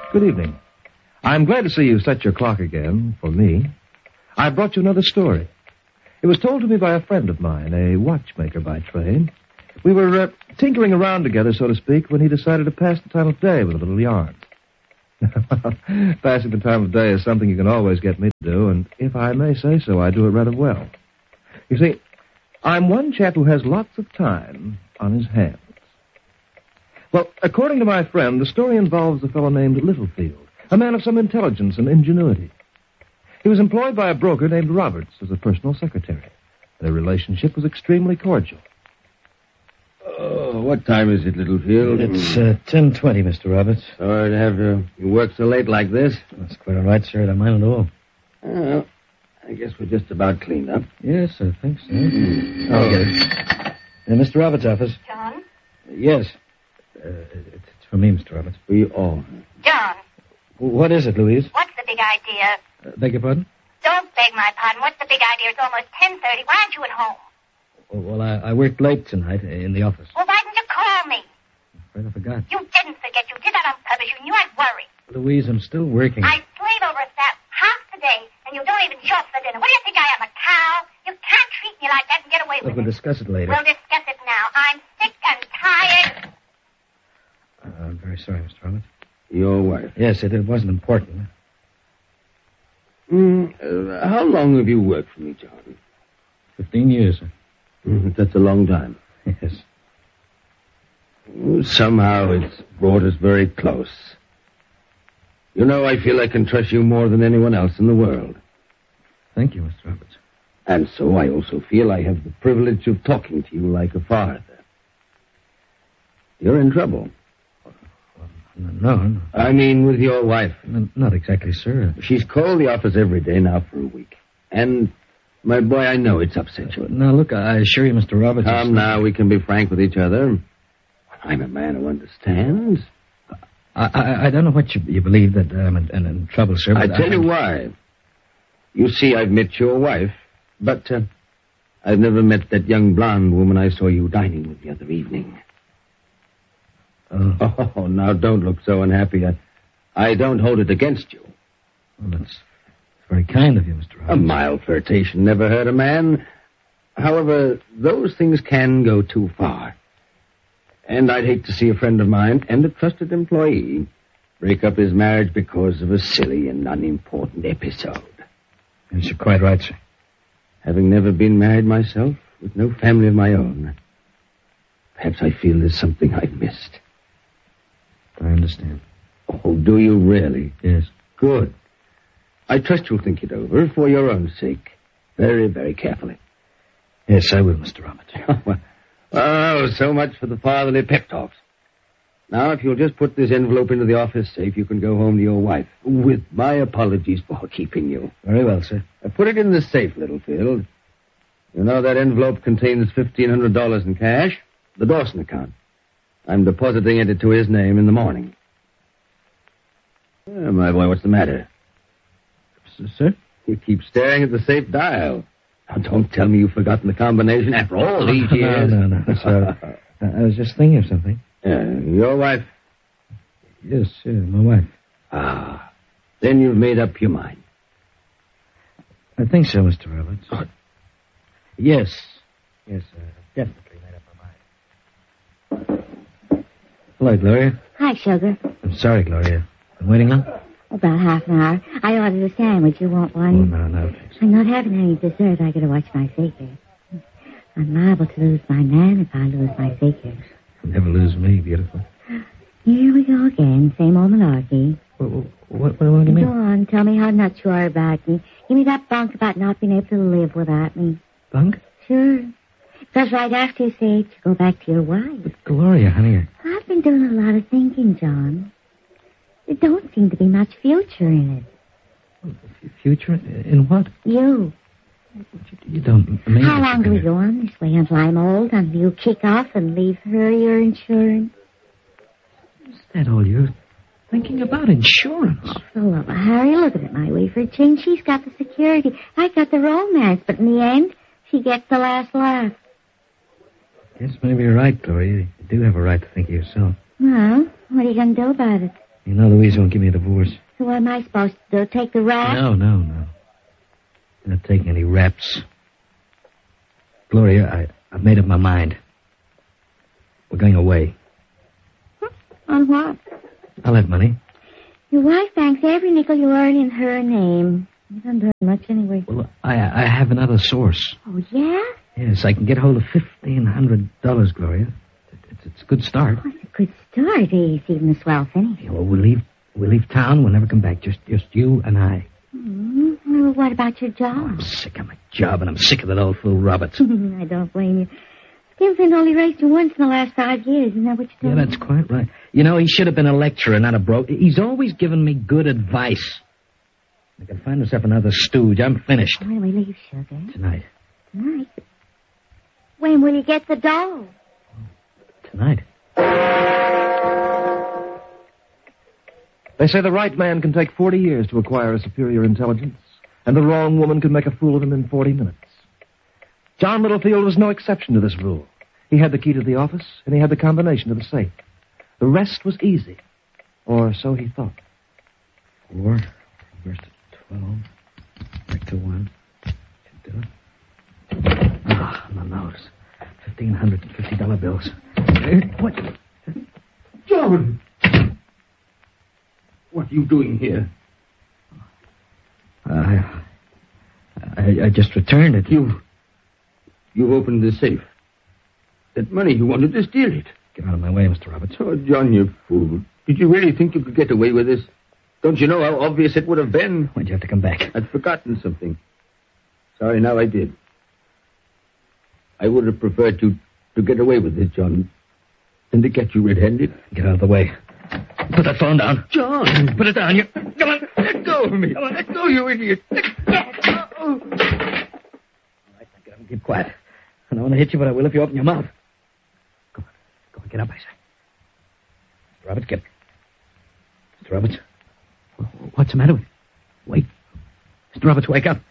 Good evening. I'm glad to see you set your clock again, for me. I brought you another story. It was told to me by a friend of mine, a watchmaker by trade. We were tinkering around together, so to speak, when he decided to pass the time of day with a little yarn. Passing the time of day is something you can always get me to do, and if I may say so, I do it rather well. You see, I'm one chap who has lots of time on his hands. Well, according to my friend, the story involves a fellow named Littlefield, a man of some intelligence and ingenuity. He was employed by a broker named Roberts as a personal secretary. Their relationship was extremely cordial. Oh, what time is it, Littlefield? It's 10:20, Mr. Roberts. Sorry to have you work so late like this. That's quite all right, sir. I don't mind at all. Well, I guess we're just about cleaned up. Yes, I think so. I'll get it. Mr. Roberts' office. John? Yes. It's for me, Mr. Roberts. We all. John, What is it, Louise? what's the big idea? Beg your pardon? Don't beg my pardon. What's the big idea? It's almost 10:30. Why aren't you at home? Well, I worked late tonight in the office. Well, why didn't you call me? I'm afraid I forgot. You didn't forget. You did that on purpose. You knew I'd worry. Louise, I'm still working. I slave over a staff half the day, and you don't even show up for dinner. What do you think I am, a cow? You can't treat me like that and get away Look, with we'll it. discuss it later. We'll discuss it now. I'm sick and tired. I'm very sorry, Mr. Roberts. Your wife. Yes, it wasn't important. How long have you worked for me, John? 15 years, sir. That's a long time. Yes. Somehow it's brought us very close. You know, I feel I can trust you more than anyone else in the world. Thank you, Mr. Roberts. And so I also feel I have the privilege of talking to you like a father. You're in trouble. No. I mean, with your wife. Not exactly, sir. She's called the office every day now for a week. And, my boy, I know it's upset you. Now, look, I assure you, Mr. Roberts... Come now, we can be frank with each other. I'm a man who understands. I don't know what you believe that I'm in trouble, sir. I tell you why. You see, I've met your wife, but I've never met that young blonde woman I saw you dining with the other evening. Oh, now don't look so unhappy. I don't hold it against you. Well, that's very kind of you, Mr. Roberts. A mild flirtation never hurt a man. However, those things can go too far. And I'd hate to see a friend of mine and a trusted employee break up his marriage because of a silly and unimportant episode. Yes, you're quite right, sir. Having never been married myself, with no family of my own, perhaps I feel there's something I've missed. I understand. Oh, do you really? Yes. Good. I trust you'll think it over for your own sake. Very, very carefully. Yes, I will, Mr. Roberts. Oh, so much for the fatherly pep talks. Now, if you'll just put this envelope into the office safe, you can go home to your wife. With my apologies for keeping you. Very well, sir. Put it in the safe, Littlefield. You know that envelope contains $1,500 in cash. The Dawson account. I'm depositing it to his name in the morning. My boy, what's the matter? Sir? You keep staring at the safe dial. Now, don't tell me you've forgotten the combination after all these years. No, sir. I was just thinking of something. Your wife? Yes, my wife. Ah, then you've made up your mind. I think so, Mr. Roberts. Oh. Yes, I've definitely made up my mind. Hello, Gloria. Hi, sugar. I'm sorry, Gloria. Been waiting long? About half an hour. I ordered a sandwich. You want one? Oh, no, thanks. I'm not having any dessert. I gotta watch my figure. I'm liable to lose my man if I lose my figure. You'll never lose me, beautiful. Here we go again. Same old malarkey. What do you mean? Go on. Tell me how nuts you are about me. Give me that bunk about not being able to live without me. Bunk? Sure. Because right after you say it, you go back to your wife. But Gloria, honey. I've been doing a lot of thinking, John. There don't seem to be much future in it. Future? In what? You. You don't mean... How long do we go on this way until I'm old, until you kick off and leave her your insurance? Is that all you're thinking about? Insurance? Oh, for the love of Harry, look at it my way for a change. She's got the security. I got the romance, but in the end, she gets the last laugh. Yes, maybe you're right, Gloria. You do have a right to think of yourself. Well, what are you going to do about it? You know Louise won't give me a divorce. So what am I supposed to do? Take the rap? No. Not taking any raps. Gloria, I've made up my mind. We're going away. On what? I'll have money. Your wife banks every nickel you earn in her name. You don't earn much anyway. Well, I have another source. Oh, yeah? Yes, I can get hold of $1,500, Gloria. It's a good start. Oh, it's a good start. It's even a swell finish. Yeah, well, we'll leave town. We'll never come back. Just you and I. Well, what about your job? I'm sick of my job, and I'm sick of that old fool Roberts. I don't blame you. Skinflint only raised you once in the last 5 years. Isn't that what you told me? Yeah, that's quite right. You know, he should have been a lecturer, not a broker. He's always given me good advice. I can find myself another stooge. I'm finished. When do we leave, sugar? Tonight. Tonight? When will you get the doll? Tonight. They say the right man can take 40 years to acquire a superior intelligence, and the wrong woman can make a fool of him in 40 minutes. John Littlefield was no exception to this rule. He had the key to the office, and he had the combination to the safe. The rest was easy. Or so he thought. 4, reverse to 12, back to 1. Should do it. No notes. $1,550 bills. What? John! What are you doing here? I just returned it. You opened the safe. That money, you wanted to steal it. Get out of my way, Mr. Roberts. Oh, John, you fool. Did you really think you could get away with this? Don't you know how obvious it would have been? Why'd you have to come back? I'd forgotten something. Sorry, now I did. I would have preferred to get away with this, John, than to get you red-handed. Get out of the way. Put that phone down. John! Put it down. You... Come on, let go of me. Come on, let go, you idiot. Let go. All right, now get up and keep quiet. I don't want to hit you, but I will if you open your mouth. Go on, get up, I say. Mr. Roberts, get up. Mr. Roberts. What's the matter with you? Wait. Mr. Roberts, wake up.